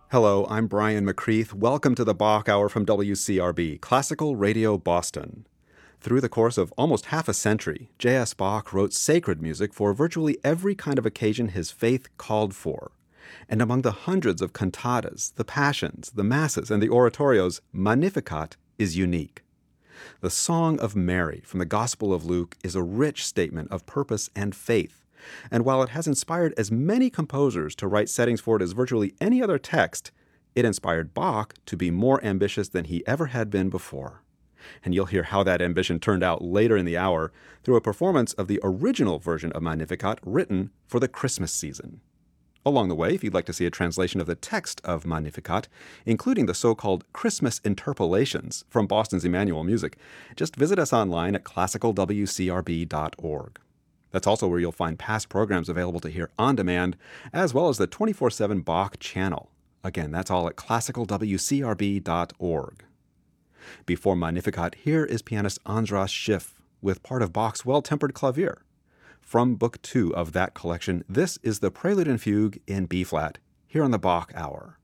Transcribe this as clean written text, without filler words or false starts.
Hello, I'm Brian McCreath. Welcome to the Bach Hour from WCRB, Classical Radio Boston. Through the course of almost half a century, J.S. Bach wrote sacred music for virtually every kind of occasion his faith called for. And among the hundreds of cantatas, the passions, the masses, and the oratorios, Magnificat is unique. The Song of Mary from the Gospel of Luke is a rich statement of purpose and faith. And while it has inspired as many composers to write settings for it as virtually any other text, it inspired Bach to be more ambitious than he ever had been before. And you'll hear how that ambition turned out later in the hour through a performance of the original version of Magnificat written for the Christmas season. Along the way, if you'd like to see a translation of the text of Magnificat, including the so-called Christmas interpolations from Boston's Emmanuel Music, just visit us online at classicalwcrb.org. That's also where you'll find past programs available to hear on demand, as well as the 24/7 Bach channel. Again, that's all at classicalwcrb.org. Before Magnificat, here is pianist Andras Schiff with part of Bach's Well-Tempered Clavier. From Book 2 of that collection, this is the Prelude and Fugue in B-flat, here on the Bach Hour.